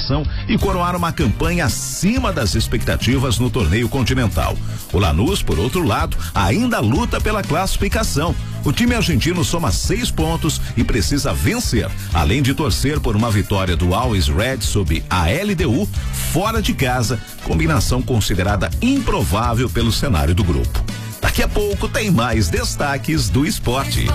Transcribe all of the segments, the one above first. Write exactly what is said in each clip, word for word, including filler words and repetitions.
classificação e coroar uma campanha acima das expectativas no torneio continental. O Lanús, por outro lado, ainda luta pela classificação. O time argentino soma seis pontos e precisa vencer, além de torcer por uma vitória do Always Red sobre a L D U fora de casa, combinação considerada improvável pelo cenário do grupo. Daqui a pouco tem mais destaques do esporte.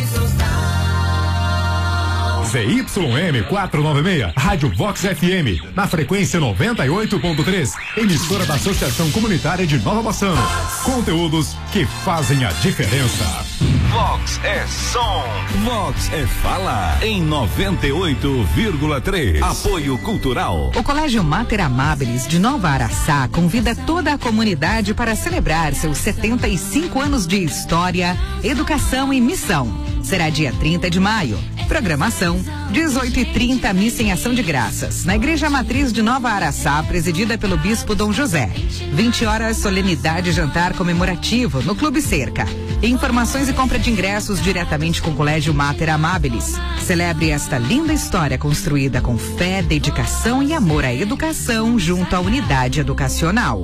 Z Y M quatrocentos e noventa e seis, Rádio Vox F M, na frequência noventa e oito ponto três, emissora da Associação Comunitária de Nova Bassano. Conteúdos que fazem a diferença. Vox é som, Vox é fala, em noventa e oito vírgula três. Apoio Cultural. O Colégio Mater Amabilis de Nova Araçá convida toda a comunidade para celebrar seus setenta e cinco anos de história, educação e missão. Será dia trinta de maio. Programação, dezoito e trinta, missa em ação de graças, na Igreja Matriz de Nova Araçá, presidida pelo Bispo Dom José. vinte horas, solenidade e jantar comemorativo no Clube Cerca. Informações e compra de ingressos diretamente com o Colégio Mater Amabilis. Celebre esta linda história construída com fé, dedicação e amor à educação junto à unidade educacional.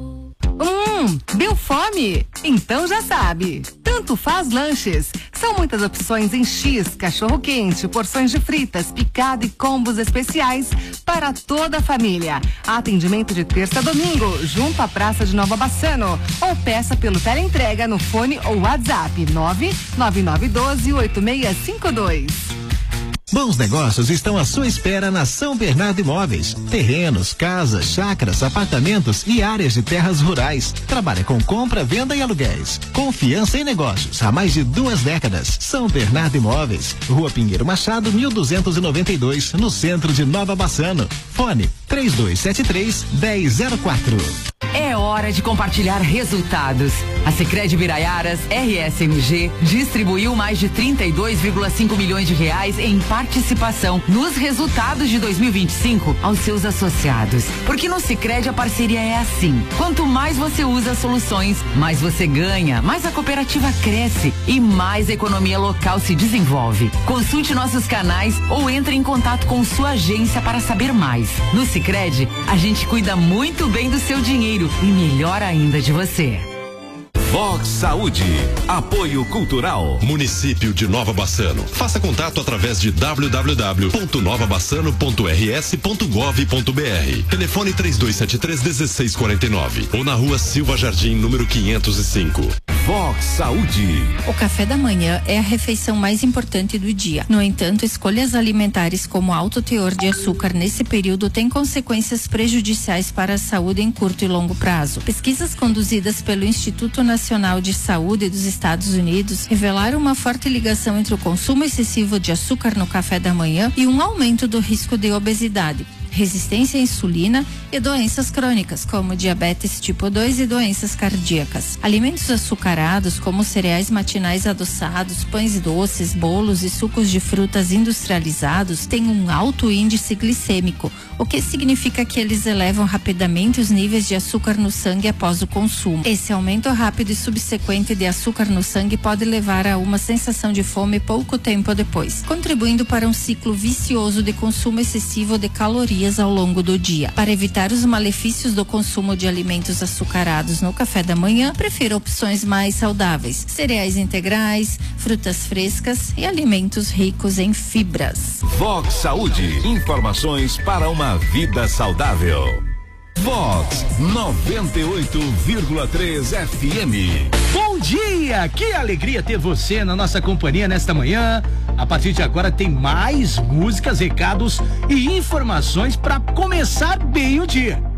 Hum, deu fome? Então já sabe. Tanto Faz Lanches. São muitas opções em X, cachorro quente, porções de fritas, picado e combos especiais para toda a família. Atendimento de terça a domingo, junto à Praça de Nova Bassano. Ou peça pelo teleentrega no fone ou WhatsApp nove nove nove um dois oito seis cinco dois. Bons negócios estão à sua espera na São Bernardo Imóveis. Terrenos, casas, chácaras, apartamentos e áreas de terras rurais. Trabalha com compra, venda e aluguéis. Confiança em negócios há mais de duas décadas. São Bernardo Imóveis, Rua Pinheiro Machado, mil duzentos e noventa e dois, no centro de Nova Bassano. Fone três dois sete três, um zero zero quatro. É hora de compartilhar resultados. A Sicredi Biraiaras R S M G distribuiu mais de trinta e dois vírgula cinco milhões de reais em participação nos resultados de dois mil e vinte e cinco aos seus associados. Porque no Sicredi a parceria é assim. Quanto mais você usa soluções, mais você ganha, mais a cooperativa cresce e mais a economia local se desenvolve. Consulte nossos canais ou entre em contato com sua agência para saber mais. No Sicredi, a gente cuida muito bem do seu dinheiro e melhor ainda de você. Vox Saúde. Apoio Cultural. Município de Nova Bassano. Faça contato através de w w w ponto nova bassano ponto r s ponto gov ponto b r. Telefone três dois sete três, um seis quatro nove ou na rua Silva Jardim, número quinhentos e cinco. Vox Saúde. O café da manhã é a refeição mais importante do dia. No entanto, escolhas alimentares como alto teor de açúcar nesse período têm consequências prejudiciais para a saúde em curto e longo prazo. Pesquisas conduzidas pelo Instituto Nacional de Saúde dos Estados Unidos revelaram uma forte ligação entre o consumo excessivo de açúcar no café da manhã e um aumento do risco de obesidade, resistência à insulina e doenças crônicas, como diabetes tipo dois e doenças cardíacas. Alimentos açucarados, como cereais matinais adoçados, pães doces, bolos e sucos de frutas industrializados, têm um alto índice glicêmico, o que significa que eles elevam rapidamente os níveis de açúcar no sangue após o consumo. Esse aumento rápido e subsequente de açúcar no sangue pode levar a uma sensação de fome pouco tempo depois, contribuindo para um ciclo vicioso de consumo excessivo de calorias ao longo do dia. Para evitar os malefícios do consumo de alimentos açucarados no café da manhã, prefira opções mais saudáveis, cereais integrais, frutas frescas e alimentos ricos em fibras. Vox Saúde. Informações para uma vida saudável. Vox noventa e oito vírgula três F M. Bom dia! Que alegria ter você na nossa companhia nesta manhã. A partir de agora tem mais músicas, recados e informações para começar bem o dia.